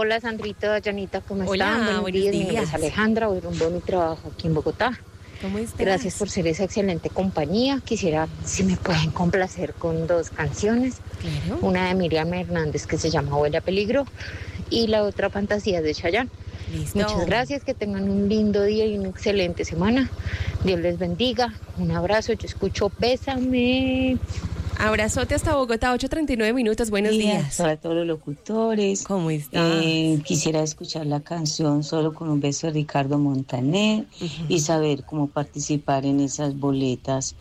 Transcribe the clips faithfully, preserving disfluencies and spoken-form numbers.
Hola Sandrita, Dayanita, ¿cómo Hola, están? Buenos, buenos días. días. Mi nombre es Alejandra, hoy rumbo a mi trabajo aquí en Bogotá. ¿Cómo estás? Gracias por ser esa excelente compañía. Quisiera, si me pueden complacer con dos canciones. Claro. Una de Miriam Hernández que se llama Huele a Peligro y la otra Fantasía de Chayanne. Listo. Muchas gracias, que tengan un lindo día y una excelente semana. Dios les bendiga. Un abrazo, yo escucho Bésame. Abrazote hasta Bogotá, ocho treinta y nueve minutos, buenos días. días. Para todos los locutores. ¿Cómo estás? Eh, quisiera escuchar la canción Solo con un beso de Ricardo Montaner Uh-huh. y saber cómo participar en esas boletas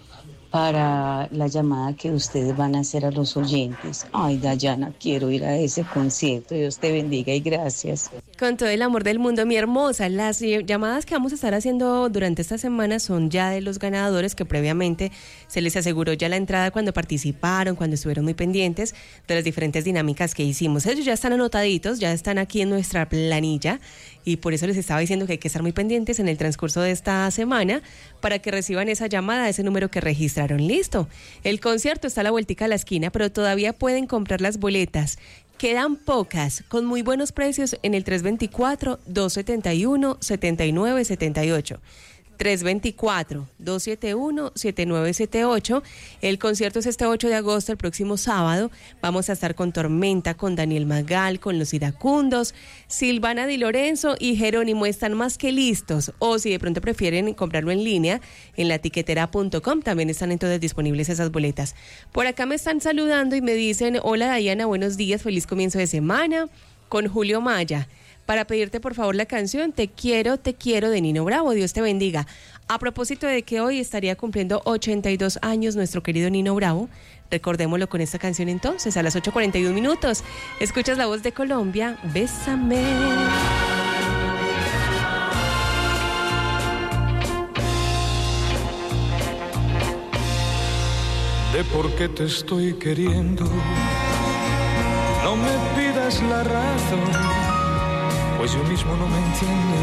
para la llamada que ustedes van a hacer a los oyentes. Ay, Dayana, quiero ir a ese concierto. Dios te bendiga y gracias. Con todo el amor del mundo, mi hermosa. Las llamadas que vamos a estar haciendo durante esta semana son ya de los ganadores que previamente se les aseguró ya la entrada cuando participaron, cuando estuvieron muy pendientes de las diferentes dinámicas que hicimos. Ellos ya están anotaditos, ya están aquí en nuestra planilla y por eso les estaba diciendo que hay que estar muy pendientes en el transcurso de esta semana para que reciban esa llamada, ese número que registraron. Listo. El concierto está a la vueltica a la esquina, pero todavía pueden comprar las boletas. Quedan pocas, con muy buenos precios en el tres dos cuatro, dos siete uno, siete nueve siete ocho. tres dos cuatro, dos siete uno, siete nueve siete ocho. El concierto es este ocho de agosto, el próximo sábado. Vamos a estar con Tormenta, con Daniel Magal, con Los Iracundos, Silvana Di Lorenzo y Jerónimo. Están más que listos. O si de pronto prefieren comprarlo en línea, en la tiquetera punto com, también están entonces disponibles esas boletas. Por acá me están saludando y me dicen: hola Dayana, buenos días, feliz comienzo de semana. Con Julio Maya, para pedirte por favor la canción Te quiero, te quiero de Nino Bravo. Dios te bendiga. A propósito de que hoy estaría cumpliendo ochenta y dos años nuestro querido Nino Bravo, recordémoslo con esta canción entonces a las ocho cuarenta y un minutos. Escuchas la voz de Colombia, Bésame. De por qué te estoy queriendo, no me pidas la razón, pues yo mismo no me entiendo.